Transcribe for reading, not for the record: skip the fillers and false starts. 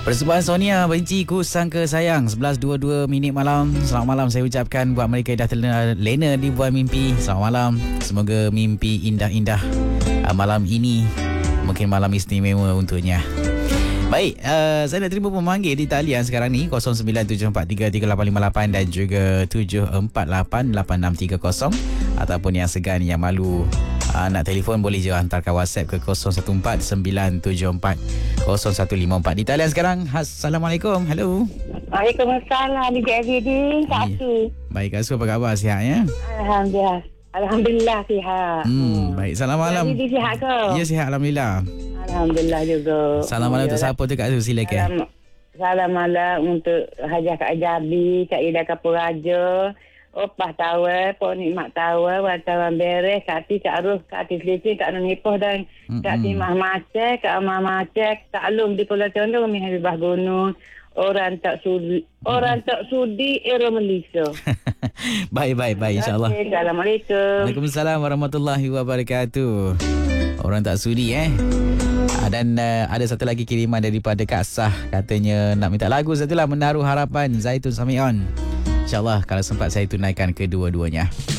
Persembahan Sonia, benci ku sangka sayang. 11.22 malam. Selamat malam saya ucapkan buat mereka yang dah terlena di buah mimpi. Selamat malam. Semoga mimpi indah-indah malam ini. Mungkin malam istimewa untuknya. Baik, saya nak terima pemanggil di talian sekarang ni 0974338858 dan juga 7488630 ataupun yang segan, yang malu nak telefon boleh je hantarkan WhatsApp ke 0149740154. Di talian sekarang. Assalamualaikum. Hello. Waalaikumsalam. DJ Azidin. Kak Su. Baik, Kak Su, apa khabar? Sihat ya? Alhamdulillah sihat. Baik, salam malam. Azidin sihat ke? Ya, sihat alhamdulillah. Alhamdulillah juga. Salam malam untuk siapa tu Kak Su? Silakan. Salam malam untuk Hajah Kak Ajabi, Kak Ida Kapur Raja, Opah Tawar, Pok Nikmat Tawar, Wartawan Beres, Kak Ti, Kak Aruf, Kak Ti Seliti, Kak Nun Hipoh dan Kak Timah Macek, Kak Amah Macek, Kak Alum di Pulau Condong, Umi Habibah Gunung. Orang tak sudi era Malaysia. Baik, insyaAllah. Assalamualaikum. Waalaikumsalam warahmatullahi wabarakatuh. Orang tak sudi Dan ada satu lagi kiriman daripada Kak Sah. Katanya nak minta lagu satu lah, Menaruh Harapan, Zaitun Samion. InsyaAllah kalau sempat saya tunaikan kedua-duanya.